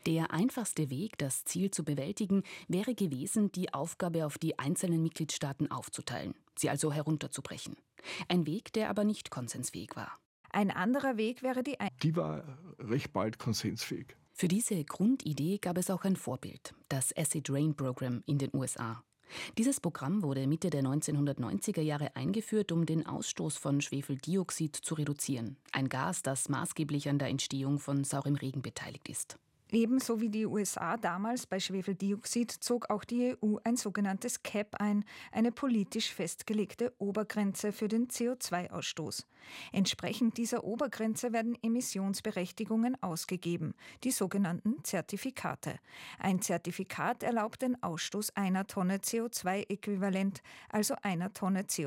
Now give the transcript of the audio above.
Der einfachste Weg, das Ziel zu bewältigen, wäre gewesen, die Aufgabe auf die einzelnen Mitgliedstaaten aufzuteilen, sie also herunterzubrechen. Ein Weg, der aber nicht konsensfähig war. Ein anderer Weg wäre Die war recht bald konsensfähig. Für diese Grundidee gab es auch ein Vorbild, das Acid Rain Program in den USA. Dieses Programm wurde Mitte der 1990er Jahre eingeführt, um den Ausstoß von Schwefeldioxid zu reduzieren. Ein Gas, das maßgeblich an der Entstehung von saurem Regen beteiligt ist. Ebenso wie die USA damals bei Schwefeldioxid zog auch die EU ein sogenanntes CAP ein, eine politisch festgelegte Obergrenze für den CO2-Ausstoß. Entsprechend dieser Obergrenze werden Emissionsberechtigungen ausgegeben, die sogenannten Zertifikate. Ein Zertifikat erlaubt den Ausstoß einer Tonne CO2-Äquivalent, also einer Tonne CO2